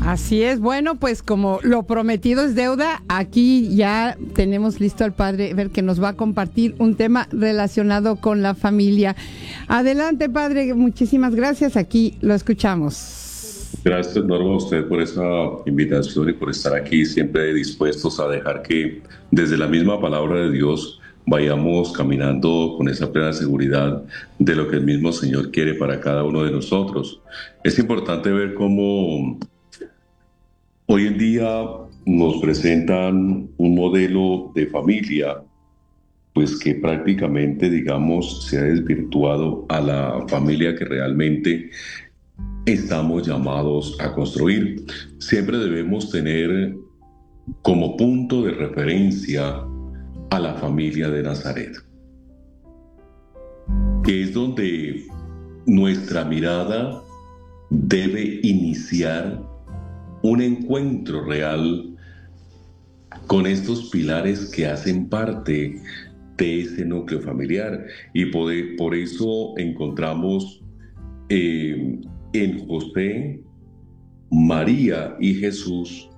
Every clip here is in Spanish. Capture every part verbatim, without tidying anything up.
Así es. Bueno, pues como lo prometido es deuda, aquí ya tenemos listo al padre ver que nos va a compartir un tema relacionado con la familia. Adelante, padre, muchísimas gracias. Aquí lo escuchamos. Gracias, Norma, a usted por esa invitación y por estar aquí, siempre dispuestos a dejar que desde la misma palabra de Dios vayamos caminando con esa plena seguridad de lo que el mismo Señor quiere para cada uno de nosotros. Es importante ver cómo hoy en día nos presentan un modelo de familia, pues que prácticamente, digamos, se ha desvirtuado a la familia que realmente estamos llamados a construir. Siempre debemos tener como punto de referencia a la familia de Nazaret, que es donde nuestra mirada debe iniciar un encuentro real con estos pilares que hacen parte de ese núcleo familiar. Y por, por eso encontramos eh, en José, María y Jesús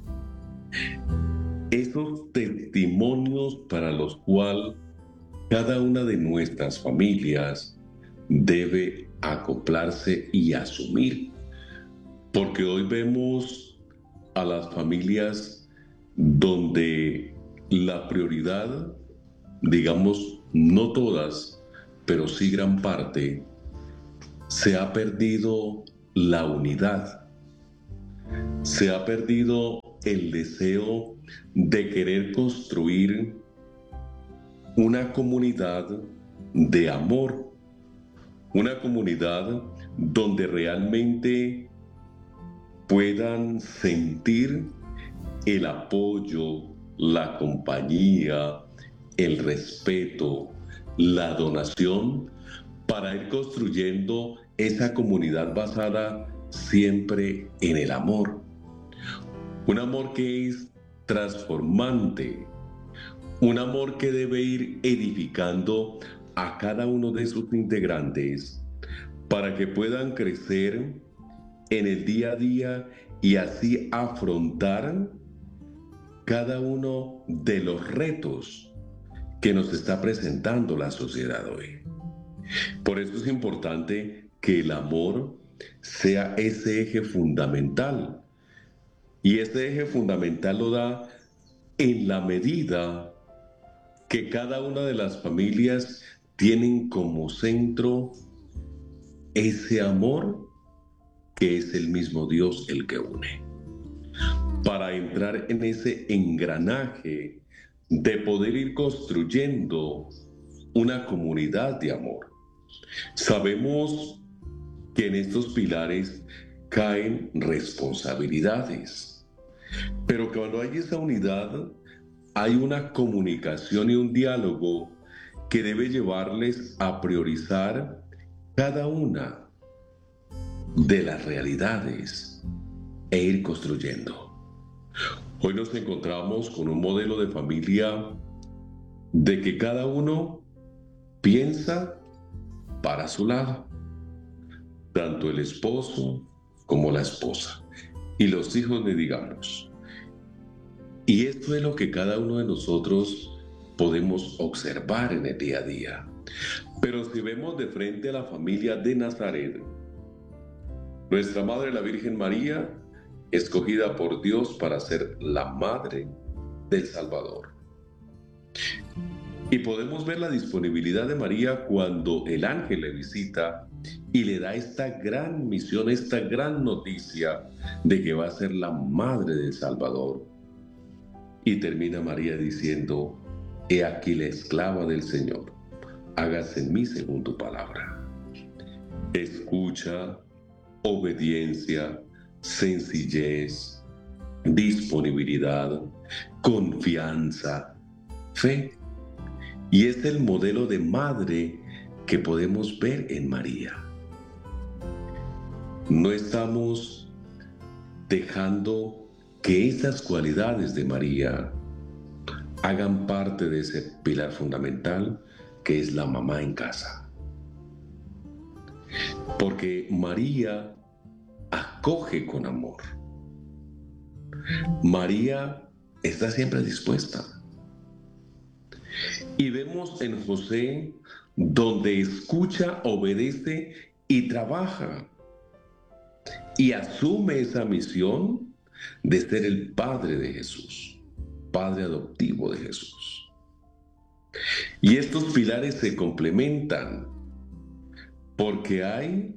esos testimonios para los cuales cada una de nuestras familias debe acoplarse y asumir. Porque hoy vemos a las familias donde la prioridad, digamos, no todas, pero sí gran parte, se ha perdido la unidad. Se ha perdido el deseo de querer construir una comunidad de amor, una comunidad donde realmente puedan sentir el apoyo, la compañía, el respeto, la donación, para ir construyendo esa comunidad basada siempre en el amor. Un amor que es transformante, un amor que debe ir edificando a cada uno de sus integrantes para que puedan crecer en el día a día y así afrontar cada uno de los retos que nos está presentando la sociedad hoy. Por eso es importante que el amor sea ese eje fundamental. Y ese eje fundamental lo da en la medida que cada una de las familias tienen como centro ese amor que es el mismo Dios el que une. Para entrar en ese engranaje de poder ir construyendo una comunidad de amor. Sabemos que en estos pilares caen responsabilidades, pero cuando hay esa unidad, hay una comunicación y un diálogo que debe llevarles a priorizar cada una de las realidades e ir construyendo. Hoy nos encontramos con un modelo de familia de que cada uno piensa para su lado, tanto el esposo como la esposa, y los hijos ni digamos. Y esto es lo que cada uno de nosotros podemos observar en el día a día. Pero si vemos de frente a la familia de Nazaret, nuestra Madre la Virgen María, escogida por Dios para ser la Madre del Salvador. Y podemos ver la disponibilidad de María cuando el ángel le visita y le da esta gran misión, esta gran noticia de que va a ser la Madre del Salvador. Y termina María diciendo: he aquí la esclava del Señor, hágase en mí según tu palabra. Escucha, obediencia, sencillez, disponibilidad, confianza, fe. Y es el modelo de madre que podemos ver en María. No estamos dejando que esas cualidades de María hagan parte de ese pilar fundamental que es la mamá en casa. Porque María acoge con amor. María está siempre dispuesta. Y vemos en José donde escucha, obedece y trabaja. Y asume esa misión de ser el padre de Jesús, padre adoptivo de Jesús. Y estos pilares se complementan porque hay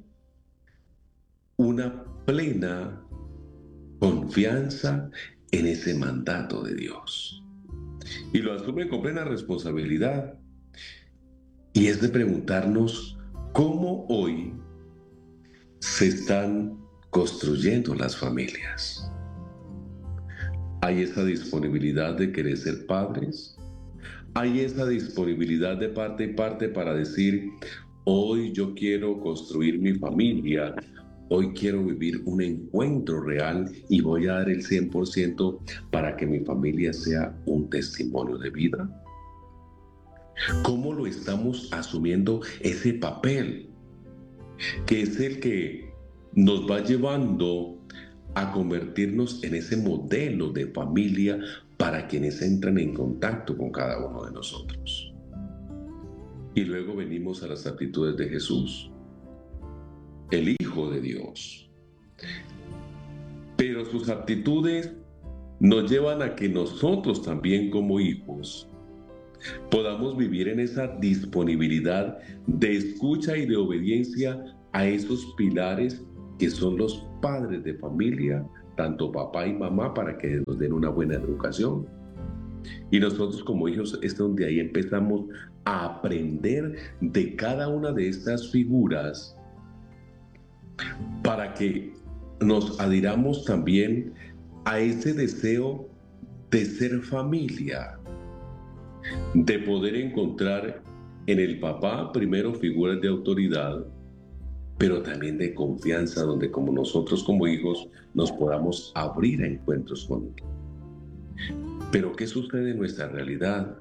una plena confianza en ese mandato de Dios. Y lo asumen con plena responsabilidad. Y es de preguntarnos cómo hoy se están construyendo las familias. ¿Hay esa disponibilidad de querer ser padres? ¿Hay esa disponibilidad de parte y parte para decir, hoy yo quiero construir mi familia, hoy quiero vivir un encuentro real y voy a dar el cien por ciento para que mi familia sea un testimonio de vida? ¿Cómo lo estamos asumiendo ese papel? Que es el que nos va llevando a convertirnos en ese modelo de familia para quienes entran en contacto con cada uno de nosotros. Y luego venimos a las actitudes de Jesús, el Hijo de Dios. Pero sus actitudes nos llevan a que nosotros también como hijos podamos vivir en esa disponibilidad de escucha y de obediencia a esos pilares que son los padres de familia, tanto papá y mamá, para que nos den una buena educación. Y nosotros como hijos es donde ahí empezamos a aprender de cada una de estas figuras para que nos adhiramos también a ese deseo de ser familia, de poder encontrar en el papá primero figuras de autoridad, pero también de confianza, donde como nosotros como hijos nos podamos abrir a encuentros con él. Pero ¿qué sucede en nuestra realidad?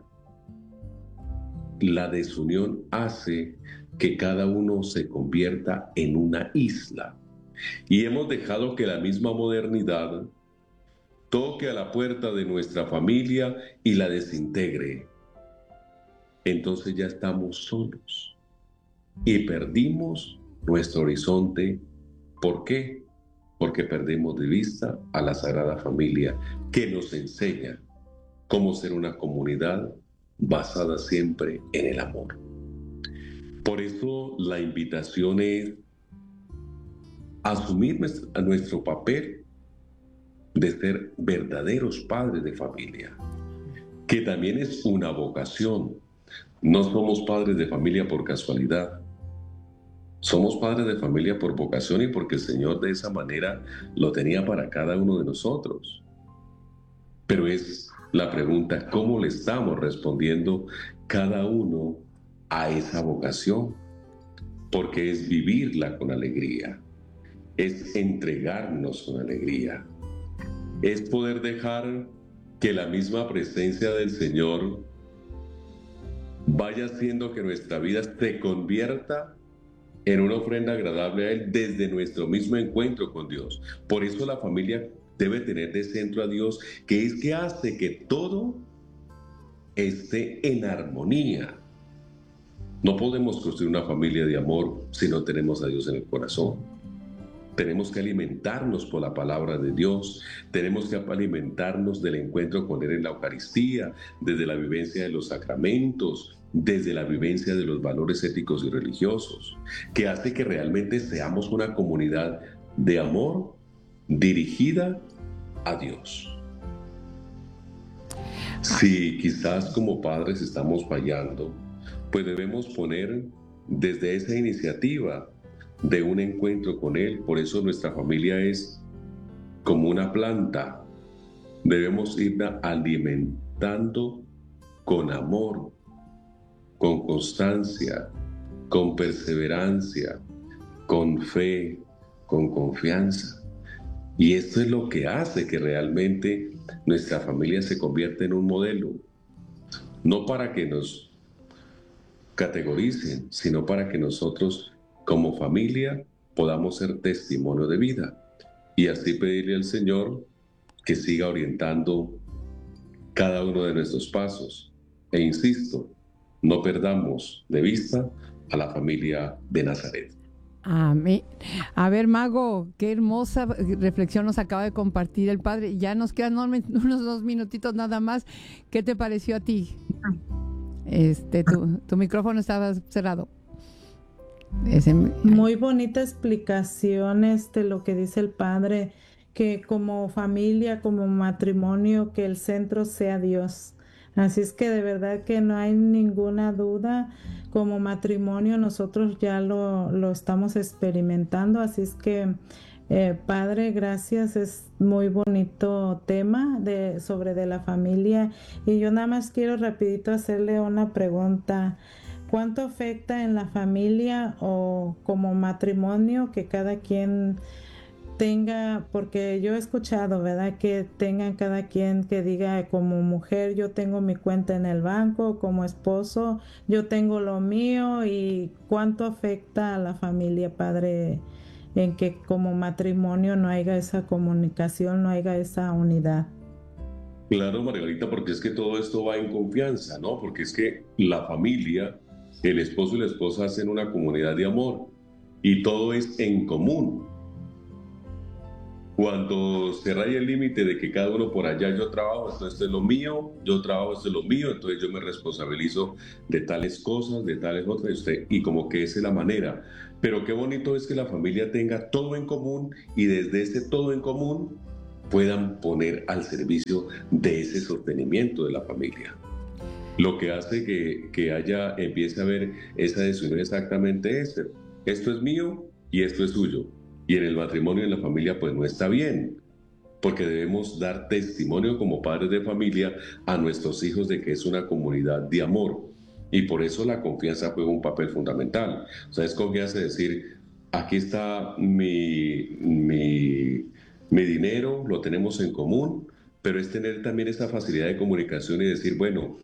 La desunión hace que cada uno se convierta en una isla. Y hemos dejado que la misma modernidad toque a la puerta de nuestra familia y la desintegre. Entonces ya estamos solos y perdimos nuestro horizonte. ¿Por qué? Porque perdemos de vista a la Sagrada Familia, que nos enseña cómo ser una comunidad basada siempre en el amor. Por eso la invitación es asumir nuestro papel de ser verdaderos padres de familia, que también es una vocación. No somos padres de familia por casualidad. Somos padres de familia por vocación y porque el Señor de esa manera lo tenía para cada uno de nosotros. Pero es la pregunta, ¿cómo le estamos respondiendo cada uno a esa vocación? Porque es vivirla con alegría, es entregarnos con alegría, es poder dejar que la misma presencia del Señor vaya haciendo que nuestra vida se convierta en una ofrenda agradable a Él desde nuestro mismo encuentro con Dios. Por eso la familia debe tener de centro a Dios, que es que hace que todo esté en armonía. No podemos construir una familia de amor si no tenemos a Dios en el corazón. Tenemos que alimentarnos por la palabra de Dios, tenemos que alimentarnos del encuentro con Él en la Eucaristía, desde la vivencia de los sacramentos, desde la vivencia de los valores éticos y religiosos, que hace que realmente seamos una comunidad de amor dirigida a Dios. Si quizás como padres estamos fallando, pues debemos poner desde esa iniciativa de un encuentro con Él. Por eso nuestra familia es como una planta. Debemos irla alimentando con amor, con constancia, con perseverancia, con fe, con confianza. Y esto es lo que hace que realmente nuestra familia se convierta en un modelo, no para que nos categoricen, sino para que nosotros como familia podamos ser testimonio de vida y así pedirle al Señor que siga orientando cada uno de nuestros pasos. E insisto, no perdamos de vista a la familia de Nazaret. Amén. A ver, Mago, qué hermosa reflexión nos acaba de compartir el padre. Ya nos quedan unos dos minutitos nada más. ¿Qué te pareció a ti? Este, tu, tu micrófono estaba cerrado. Ese... Muy bonita explicación, este, lo que dice el padre, que como familia, como matrimonio, que el centro sea Dios. Así es que de verdad que no hay ninguna duda, como matrimonio nosotros ya lo, lo estamos experimentando, así es que eh, padre, gracias, es muy bonito tema de, sobre de la familia, y yo nada más quiero rapidito hacerle una pregunta. ¿Cuánto afecta en la familia o como matrimonio que cada quien tenga, porque yo he escuchado, ¿verdad?, que tengan cada quien que diga, como mujer yo tengo mi cuenta en el banco, como esposo yo tengo lo mío? ¿Y cuánto afecta a la familia, padre, en que como matrimonio no haya esa comunicación, no haya esa unidad? Claro, Margarita, porque es que todo esto va en confianza, ¿no? Porque es que la familia, el esposo y la esposa hacen una comunidad de amor y todo es en común. Cuando se raya el límite de que cada uno por allá, yo trabajo, esto, esto es lo mío, yo trabajo, esto es lo mío, entonces yo me responsabilizo de tales cosas, de tales otras, y, usted, y como que esa es la manera. Pero qué bonito es que la familia tenga todo en común y desde ese todo en común puedan poner al servicio de ese sostenimiento de la familia. Lo que hace que, que haya, empiece a haber esa desunión exactamente es, esto es mío y esto es suyo. Y en el matrimonio y en la familia pues no está bien, porque debemos dar testimonio como padres de familia a nuestros hijos de que es una comunidad de amor. Y por eso la confianza juega un papel fundamental. O sea, es confianza de decir, aquí está mi, mi, mi dinero, lo tenemos en común, pero es tener también esa facilidad de comunicación y decir, bueno.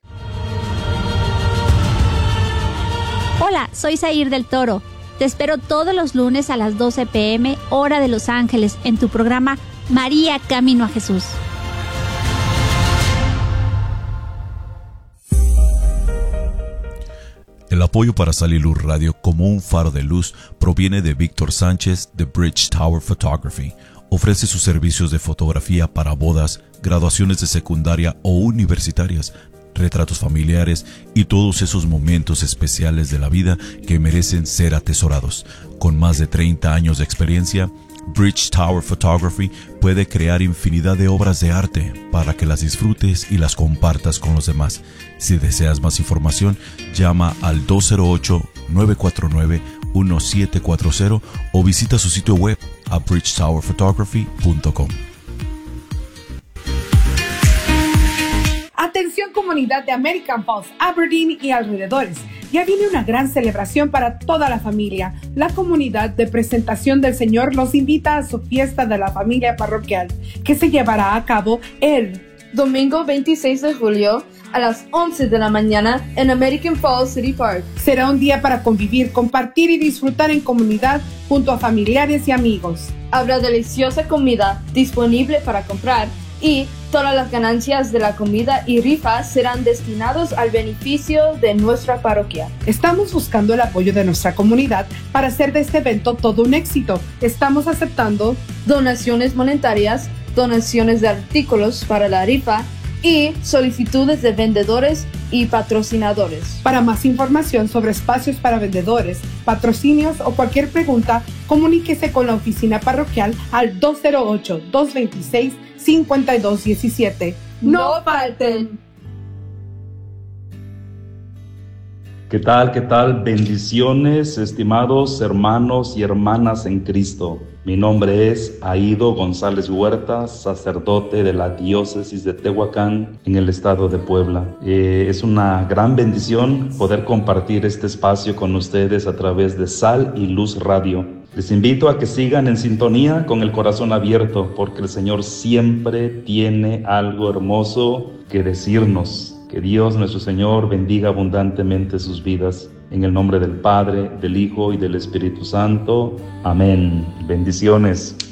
Hola, soy Zair del Toro. Te espero todos los lunes a las doce pe eme, hora de Los Ángeles, en tu programa María Camino a Jesús. El apoyo para Sal y Luz Radio como un faro de luz proviene de Víctor Sánchez de Bridge Tower Photography. Ofrece sus servicios de fotografía para bodas, graduaciones de secundaria o universitarias, retratos familiares y todos esos momentos especiales de la vida que merecen ser atesorados. Con más de treinta años de experiencia, Bridge Tower Photography puede crear infinidad de obras de arte para que las disfrutes y las compartas con los demás. Si deseas más información, llama al dos cero ocho, nueve cuatro nueve, uno siete cuatro cero o visita su sitio web a bridge tower photography punto com. Atención, comunidad de American Falls, Aberdeen y alrededores. Ya viene una gran celebración para toda la familia. La comunidad de Presentación del Señor los invita a su fiesta de la familia parroquial, que se llevará a cabo el domingo veintiséis de julio a las once de la mañana en American Falls City Park. Será un día para convivir, compartir y disfrutar en comunidad junto a familiares y amigos. Habrá deliciosa comida disponible para comprar y todas las ganancias de la comida y rifas serán destinados al beneficio de nuestra parroquia. Estamos buscando el apoyo de nuestra comunidad para hacer de este evento todo un éxito. Estamos aceptando donaciones monetarias, donaciones de artículos para la rifa y solicitudes de vendedores y patrocinadores. Para más información sobre espacios para vendedores, patrocinios o cualquier pregunta, comuníquese con la oficina parroquial al dos cero ocho, dos dos seis, cinco dos uno siete. ¡No falten! ¿Qué tal? ¿Qué tal? Bendiciones, estimados hermanos y hermanas en Cristo. Mi nombre es Aido González Huerta, sacerdote de la diócesis de Tehuacán en el estado de Puebla. Eh, es una gran bendición poder compartir este espacio con ustedes a través de Sal y Luz Radio. Les invito a que sigan en sintonía con el corazón abierto, porque el Señor siempre tiene algo hermoso que decirnos. Que Dios nuestro Señor bendiga abundantemente sus vidas. En el nombre del Padre, del Hijo y del Espíritu Santo. Amén. Bendiciones.